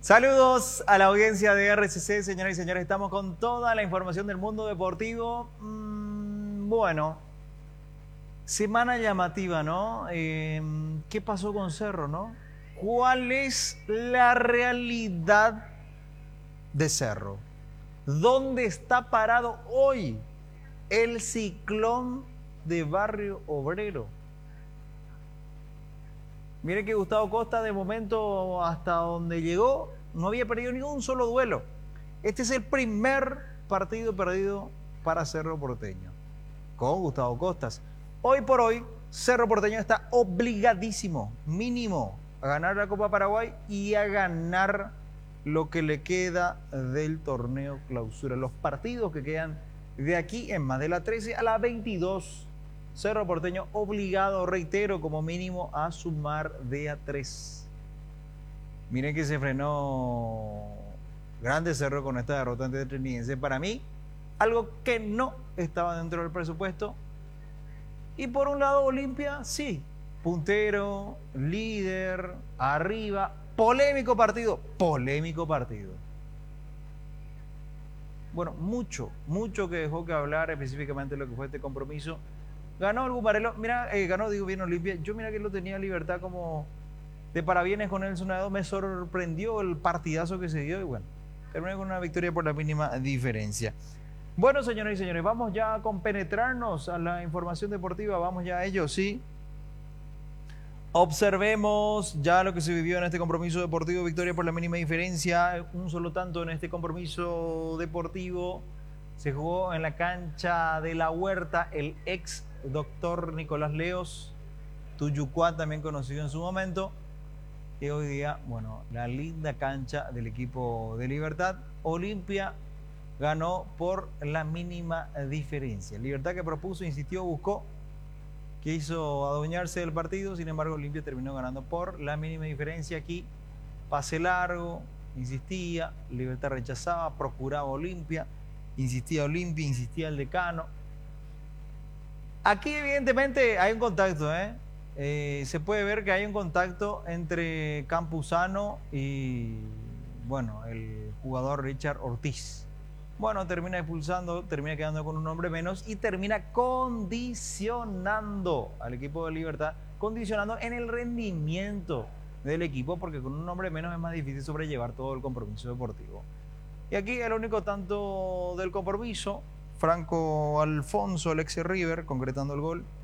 Saludos a la audiencia de RCC, señoras y señores. Estamos con toda la información del mundo deportivo. Bueno, semana llamativa, ¿no? ¿Qué pasó con Cerro, no? ¿Cuál es la realidad de Cerro? ¿Dónde está parado hoy el Ciclón de Barrio Obrero? Mire que Gustavo Costa, de momento, hasta donde llegó, no había perdido ni un solo duelo. Este es el primer partido perdido para Cerro Porteño, con Gustavo Costas. Hoy por hoy, Cerro Porteño está obligadísimo, mínimo, a ganar la Copa Paraguay y a ganar lo que le queda del torneo clausura. Los partidos que quedan de aquí en más de la 13 a la 22. Cerro Porteño obligado, reitero, como mínimo a sumar de a 3. Miren que se frenó grande Cerro con esta derrota ante Trinidense. Para mí, algo que no estaba dentro del presupuesto. Y por un lado, Olimpia, sí, puntero, líder, arriba, polémico partido. Bueno, mucho que dejó que hablar específicamente de lo que fue este compromiso. Ganó el Bumarelo, mira, ganó, digo bien, Olimpia. Yo mira que lo tenía Libertad como de parabienes con el Sonado. Me sorprendió el partidazo que se dio y bueno, terminé con una victoria por la mínima diferencia. Bueno, señoras y señores, vamos ya a compenetrarnos a la información deportiva, vamos ya a ello, ¿sí? Observemos ya lo que se vivió en este compromiso deportivo, victoria por la mínima diferencia, un solo tanto en este compromiso deportivo. Se jugó en la cancha de La Huerta, el ex doctor Nicolás Leos, Tuyucuá, también conocido en su momento, que hoy día, bueno, la linda cancha del equipo de Libertad. Olimpia ganó por la mínima diferencia. Libertad que propuso, insistió, buscó, quiso adueñarse del partido, sin embargo Olimpia terminó ganando por la mínima diferencia. Aquí pase largo, insistía, Libertad rechazaba, procuraba Olimpia, insistía Olimpia, insistía el decano. Aquí evidentemente hay un contacto, se puede ver que hay un contacto entre Campuzano y, bueno, el jugador Richard Ortiz. Bueno, termina expulsando, termina quedando con un hombre menos y termina condicionando al equipo de Libertad, condicionando en el rendimiento del equipo, porque con un hombre menos es más difícil sobrellevar todo el compromiso deportivo. Y aquí el único tanto del compromiso, Franco Alfonso, el ex River, concretando el gol.